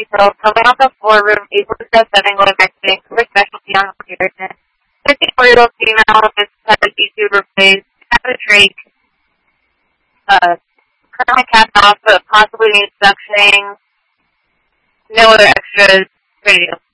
details. Coming off the floor room, able to step setting, going back to the quick specialty on comparison. 54-year-old female with type of YouTuber face, have a trach, currently capped off, but possibly needs suctioning. No other extras. Radio.